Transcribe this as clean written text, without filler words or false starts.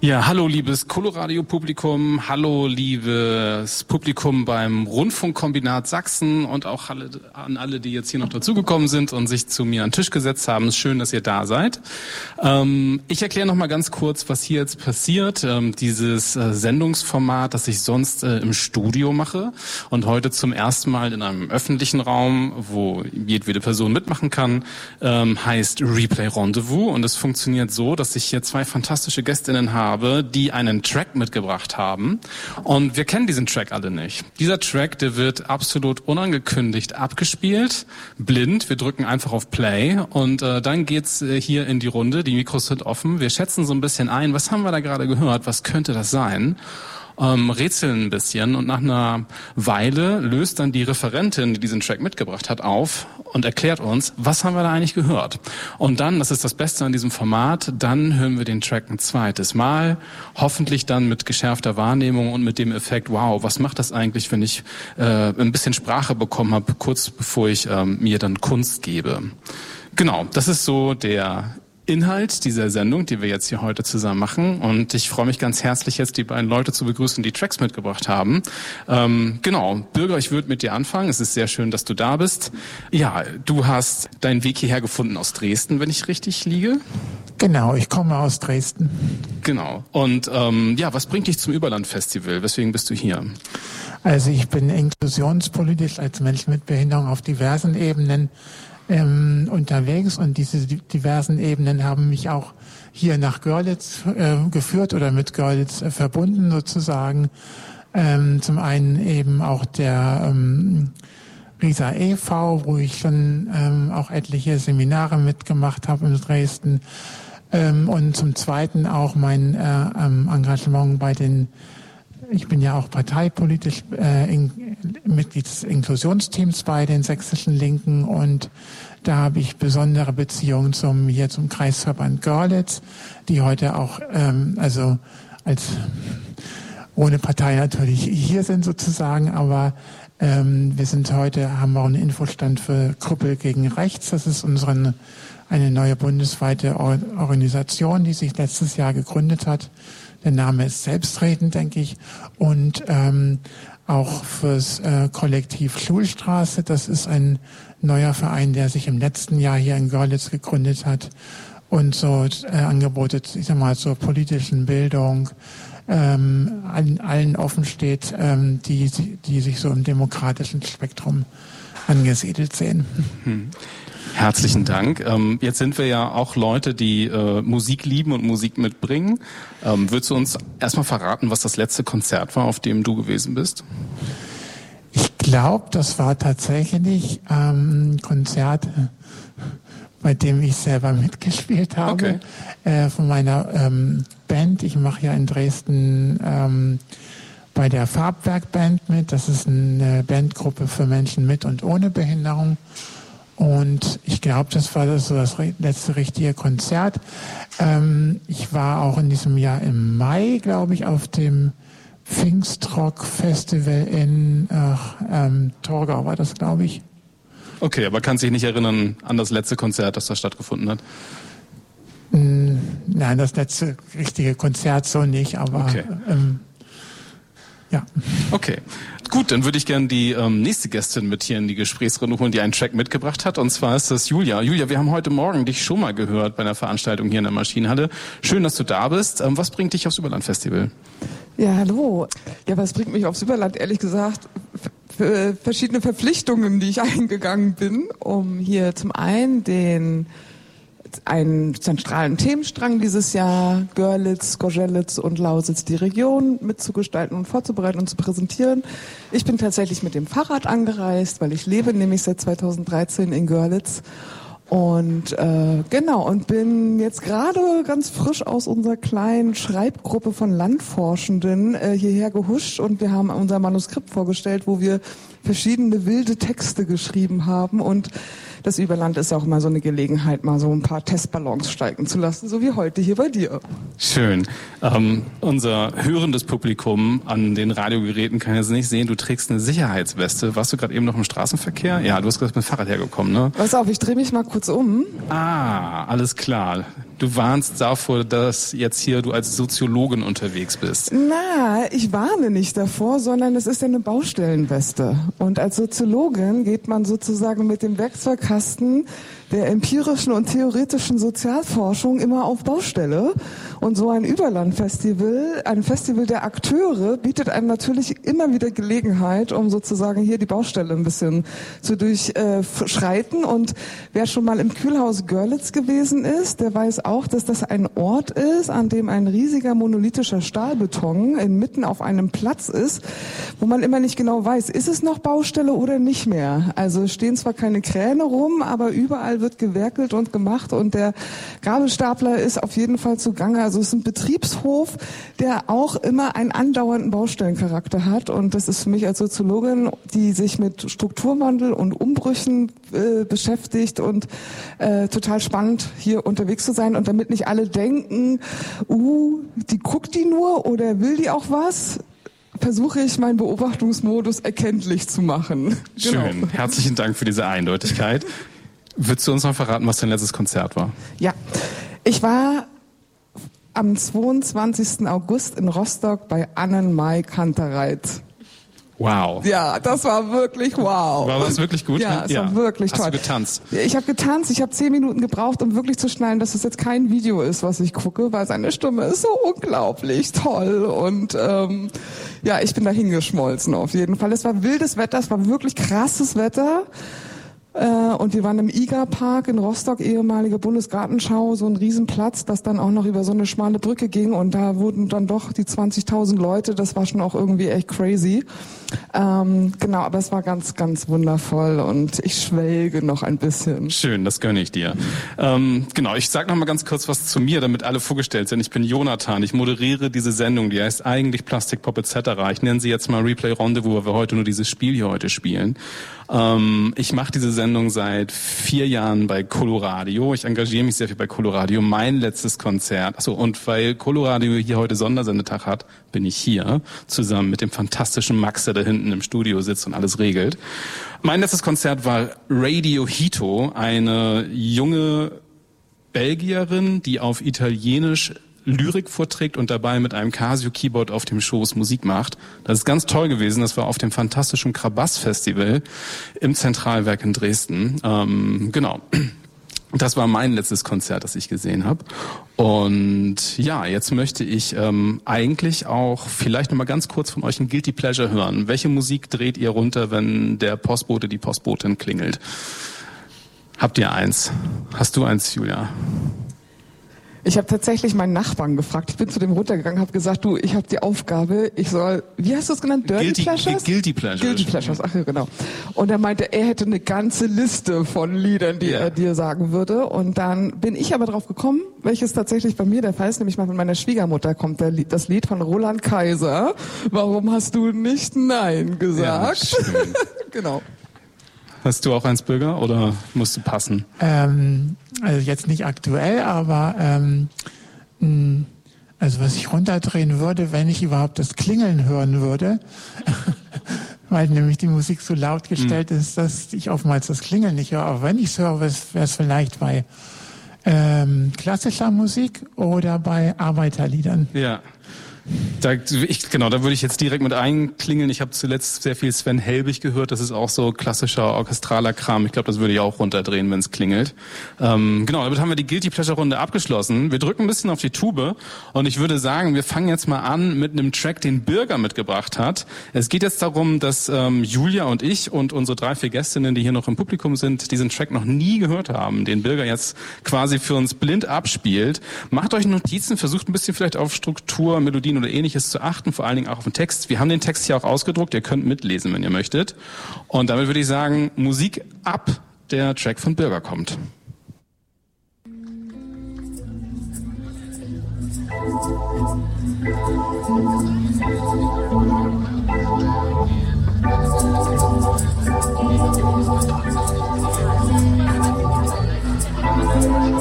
Ja, hallo liebes Coloradio-Publikum, hallo liebes Publikum beim Rundfunkkombinat Sachsen und auch an alle, die jetzt hier noch dazugekommen sind und sich zu mir an den Tisch gesetzt haben. Es ist schön, dass ihr da seid. Ich erkläre noch mal ganz kurz, was hier jetzt passiert. Dieses Sendungsformat, das ich sonst im Studio mache und heute zum ersten Mal in einem öffentlichen Raum, wo jedwede Person mitmachen kann, heißt Replay Rendezvous. Und es funktioniert so, dass ich hier zwei fantastische Gästinnen habe, die einen Track mitgebracht haben. Und wir kennen diesen Track alle nicht. Dieser Track, der wird absolut unangekündigt abgespielt, blind. Wir drücken einfach auf Play und dann geht's hier in die Runde. Die Mikros sind offen. Wir schätzen so ein bisschen ein, was haben wir da gerade gehört? Was könnte das sein? Rätseln ein bisschen und nach einer Weile löst dann die Referentin, die diesen Track mitgebracht hat, auf und erklärt uns, was haben wir da eigentlich gehört. Und dann, das ist das Beste an diesem Format, dann hören wir den Track ein zweites Mal, hoffentlich dann mit geschärfter Wahrnehmung und mit dem Effekt, wow, was macht das eigentlich, wenn ich ein bisschen Sprache bekommen habe, kurz bevor ich mir dann Kunst gebe. Genau, das ist so der Inhalt dieser Sendung, die wir jetzt hier heute zusammen machen. Und ich freue mich ganz herzlich, jetzt die beiden Leute zu begrüßen, die Tracks mitgebracht haben. Genau, Bürger, ich würde mit dir anfangen. Es ist sehr schön, dass du da bist. Ja, du hast deinen Weg hierher gefunden aus Dresden, wenn ich richtig liege. Genau, ich komme aus Dresden. Genau. Und ja, was bringt dich zum Überland-Festival? Weswegen bist du hier? Also ich bin inklusionspolitisch als Mensch mit Behinderung auf diversen Ebenen unterwegs und diese diversen Ebenen haben mich auch hier nach Görlitz geführt oder mit Görlitz verbunden sozusagen. Zum einen eben auch der Risa e.V., wo ich schon auch etliche Seminare mitgemacht habe in Dresden und zum zweiten auch mein Engagement bei den, ich bin ja auch parteipolitisch Mitglied des Inklusionsteams bei den sächsischen Linken und da habe ich besondere Beziehungen zum Kreisverband Görlitz, die heute auch also als ohne Partei natürlich hier sind sozusagen, aber wir sind heute, haben auch einen Infostand für Krüppel gegen Rechts. Das ist eine neue bundesweite Organisation, die sich letztes Jahr gegründet hat. Der Name ist selbstredend, denke ich. Und auch fürs Kollektiv Schulstraße. Das ist ein neuer Verein, der sich im letzten Jahr hier in Görlitz gegründet hat und so Angebote, ich sag mal, zur politischen Bildung allen offen steht, die sich so im demokratischen Spektrum angesiedelt sehen. Herzlichen Dank. Jetzt sind wir ja auch Leute, die Musik lieben und Musik mitbringen. Würdest du uns erstmal verraten, was das letzte Konzert war, auf dem du gewesen bist? Ich glaube, das war tatsächlich ein Konzert, bei dem ich selber mitgespielt habe, von meiner Band. Ich mache ja in Dresden bei der Farbwerk-Band mit. Das ist eine Bandgruppe für Menschen mit und ohne Behinderung. Und ich glaube, das war das letzte richtige Konzert. Ich war auch in diesem Jahr im Mai, glaube ich, auf dem Pfingstrock-Festival in Torgau war das, glaube ich. Okay, aber kannst dich nicht erinnern an das letzte Konzert, das da stattgefunden hat? Nein, das letzte richtige Konzert so nicht, aber ja. Okay, gut, dann würde ich gerne die nächste Gästin mit hier in die Gesprächsrunde holen, die einen Track mitgebracht hat. Und zwar ist das Julia. Julia, wir haben heute Morgen dich schon mal gehört bei einer Veranstaltung hier in der Maschinenhalle. Schön, dass du da bist. Was bringt dich aufs Überland-Festival? Ja, hallo. Ja, was bringt mich aufs Überland? Ehrlich gesagt, verschiedene Verpflichtungen, die ich eingegangen bin, um hier zum einen einen zentralen Themenstrang dieses Jahr, Görlitz, Gorzelitz und Lausitz, die Region mitzugestalten und vorzubereiten und zu präsentieren. Ich bin tatsächlich mit dem Fahrrad angereist, weil ich lebe nämlich seit 2013 in Görlitz. Und genau, und bin jetzt gerade ganz frisch aus unserer kleinen Schreibgruppe von Landforschenden hierher gehuscht und wir haben unser Manuskript vorgestellt, wo wir verschiedene wilde Texte geschrieben haben und das Überland ist auch mal so eine Gelegenheit, mal so ein paar Testballons steigen zu lassen, so wie heute hier bei dir. Schön. Unser hörendes Publikum an den Radiogeräten kann jetzt nicht sehen, du trägst eine Sicherheitsweste. Warst du gerade eben noch im Straßenverkehr? Ja, du hast gerade mit dem Fahrrad hergekommen, ne? Pass auf, ich drehe mich mal kurz um. Ah, alles klar. du warnst davor, dass jetzt hier du als Soziologin unterwegs bist. Na, ich warne nicht davor, sondern es ist ja eine Baustellenweste. Und als Soziologin geht man sozusagen mit dem Werkzeugkasten der empirischen und theoretischen Sozialforschung immer auf Baustelle. Und so ein Überlandfestival, ein Festival der Akteure, bietet einem natürlich immer wieder Gelegenheit, um sozusagen hier die Baustelle ein bisschen zu durchschreiten. Und wer schon mal im Kühlhaus Görlitz gewesen ist, der weiß auch, dass das ein Ort ist, an dem ein riesiger monolithischer Stahlbeton inmitten auf einem Platz ist, wo man immer nicht genau weiß, ist es noch Baustelle oder nicht mehr. Also stehen zwar keine Kräne rum, aber überall wird gewerkelt und gemacht und der Gabelstapler ist auf jeden Fall zugange. Also es ist ein Betriebshof, der auch immer einen andauernden Baustellencharakter hat und das ist für mich als Soziologin, die sich mit Strukturwandel und Umbrüchen beschäftigt und total spannend, hier unterwegs zu sein und damit nicht alle denken, die guckt die nur oder will die auch was? Versuche ich, meinen Beobachtungsmodus erkenntlich zu machen. Schön. Genau. Herzlichen Dank für diese Eindeutigkeit. Würdest du uns noch verraten, was dein letztes Konzert war? Ja, ich war am 22. August in Rostock bei Annenmai Kantereit. Wow. Ja, das war wirklich wow. War das wirklich gut? Ja, es war wirklich toll. Hast du getanzt? Ich habe getanzt, ich habe 10 Minuten gebraucht, um wirklich zu schnallen, dass es jetzt kein Video ist, was ich gucke, weil seine Stimme ist so unglaublich toll und ja, ich bin da hingeschmolzen auf jeden Fall. Es war wildes Wetter, es war wirklich krasses Wetter. Und wir waren im IGA-Park in Rostock, ehemalige Bundesgartenschau, so ein Riesenplatz, das dann auch noch über so eine schmale Brücke ging und da wurden dann doch die 20.000 Leute, das war schon auch irgendwie echt crazy. Genau, aber es war ganz, ganz wundervoll und ich schwelge noch ein bisschen. Schön, das gönne ich dir. Genau, ich sag noch mal ganz kurz was zu mir, damit alle vorgestellt sind. Ich bin Jonathan, ich moderiere diese Sendung, die heißt eigentlich Plastikpop etc. Ich nenne sie jetzt mal Replay Rendezvous, weil wir heute nur dieses Spiel hier heute spielen. Ich mache diese Sendung seit 4 Jahren bei Coloradio. Ich engagiere mich sehr viel bei Coloradio. Mein letztes Konzert, achso, und weil Coloradio hier heute Sondersendetag hat, bin ich hier zusammen mit dem fantastischen Max, der da hinten im Studio sitzt und alles regelt. Mein letztes Konzert war Radio Hito, eine junge Belgierin, die auf Italienisch Lyrik vorträgt und dabei mit einem Casio-Keyboard auf dem Schoß Musik macht. Das ist ganz toll gewesen. Das war auf dem fantastischen Krabass-Festival im Zentralwerk in Dresden. Genau. Das war mein letztes Konzert, das ich gesehen habe. Und ja, jetzt möchte ich eigentlich auch vielleicht noch mal ganz kurz von euch ein Guilty Pleasure hören. Welche Musik dreht ihr runter, wenn der Postbote, die Postbotin klingelt? Habt ihr eins? Hast du eins, Julia? Ich habe tatsächlich meinen Nachbarn gefragt. Ich bin zu dem runtergegangen, habe gesagt, du, ich habe die Aufgabe, ich soll, wie hast du es genannt? Guilty Pleasures? Guilty Pleasures, ach ja, genau. Und er meinte, er hätte eine ganze Liste von Liedern, die er dir sagen würde. Und dann bin ich aber drauf gekommen, welches tatsächlich bei mir der Fall ist, nämlich mal von meiner Schwiegermutter kommt das Lied von Roland Kaiser. Warum hast du nicht Nein gesagt? Ja, schön. Genau. Hast du auch eins, Bürger, oder musst du passen? Also jetzt nicht aktuell, aber also was ich runterdrehen würde, wenn ich überhaupt das Klingeln hören würde, weil nämlich die Musik so laut gestellt ist, dass ich oftmals das Klingeln nicht höre. Aber wenn ich es höre, wäre es vielleicht bei klassischer Musik oder bei Arbeiterliedern. Ja. Da würde ich jetzt direkt mit einklingeln. Ich habe zuletzt sehr viel Sven Helbig gehört. Das ist auch so klassischer orchestraler Kram. Ich glaube, das würde ich auch runterdrehen, wenn es klingelt. Genau, damit haben wir die Guilty Pleasure Runde abgeschlossen. Wir drücken ein bisschen auf die Tube und ich würde sagen, wir fangen jetzt mal an mit einem Track, den Birger mitgebracht hat. Es geht jetzt darum, dass Julia und ich und unsere 3, 4 Gästinnen, die hier noch im Publikum sind, diesen Track noch nie gehört haben, den Birger jetzt quasi für uns blind abspielt. Macht euch Notizen, versucht ein bisschen vielleicht auf Struktur, Melodien oder Ähnliches zu achten, vor allen Dingen auch auf den Text. Wir haben den Text hier auch ausgedruckt, ihr könnt mitlesen, wenn ihr möchtet. Und damit würde ich sagen, Musik ab, der Track von Birger kommt.